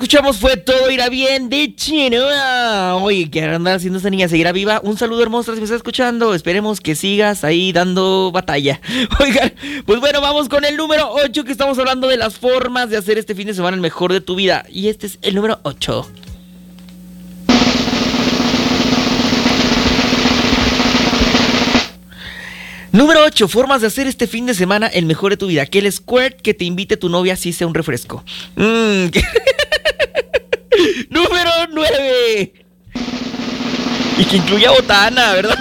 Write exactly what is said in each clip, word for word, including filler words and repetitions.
Escuchamos Fue Todo Irá Bien de Chenoa. Oye, ¿qué anda haciendo esta niña? ¿Seguirá viva? Un saludo hermoso si me estás escuchando. Esperemos que sigas ahí dando batalla. Oigan, pues bueno, vamos con el número ocho, que estamos hablando de las formas de hacer este fin de semana el mejor de tu vida. Y este es el número ocho. Número ocho, formas de hacer este fin de semana el mejor de tu vida. Que el squirt que te invite tu novia así sea un refresco. Mmm. Número nueve. Y que incluya botana, ¿verdad?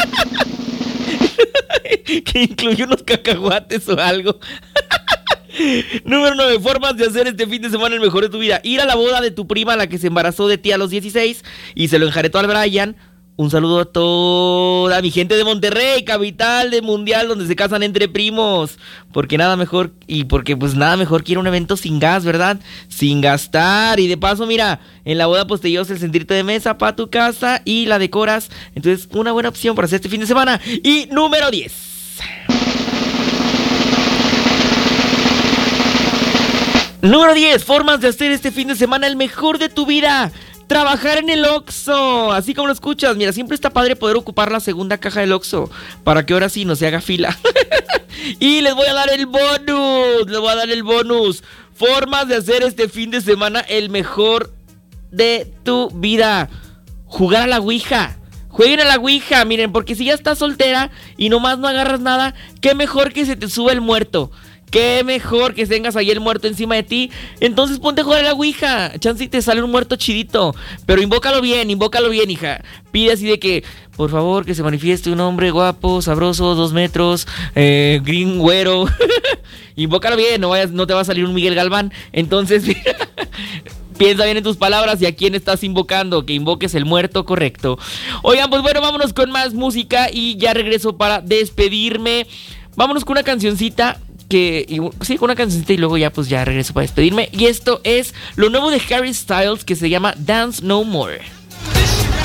Que incluya unos cacahuates o algo. Número nueve, formas de hacer este fin de semana el mejor de tu vida. Ir a la boda de tu prima, la que se embarazó de ti a los dieciséis y se lo enjaretó al Brian. Un saludo a toda mi gente de Monterrey, capital del mundial, donde se casan entre primos. Porque nada mejor, y porque pues nada mejor que ir a un evento sin gas, ¿verdad? Sin gastar. Y de paso, mira, en la boda pues te llevas el sentirte de mesa para tu casa y la decoras. Entonces, una buena opción para hacer este fin de semana. Y número diez. Número diez, formas de hacer este fin de semana el mejor de tu vida. Trabajar en el Oxxo, así como lo escuchas. Mira, siempre está padre poder ocupar la segunda caja del Oxxo, para que ahora sí no se haga fila. Y les voy a dar el bonus, les voy a dar el bonus. Formas de hacer este fin de semana el mejor de tu vida. Jugar a la ouija. Jueguen a la ouija, miren, porque si ya estás soltera y nomás no agarras nada, qué mejor que se te sube el muerto. Qué mejor que tengas ahí el muerto encima de ti. Entonces ponte a jugar a la ouija. Chance y te sale un muerto chidito. Pero invócalo bien, invócalo bien, hija. Pide así de que, por favor, que se manifieste un hombre guapo, sabroso, dos metros, eh, green, güero. Invócalo bien, no, vayas, no te va a salir un Miguel Galván. Entonces, mira, piensa bien en tus palabras y a quién estás invocando. Que invoques el muerto correcto. Oigan, pues bueno, vámonos con más música y ya regreso para despedirme. Vámonos con una cancioncita. Que, y, sí, con una cancioncita y luego ya pues ya regreso para despedirme. Y esto es lo nuevo de Harry Styles, que se llama Dance No More.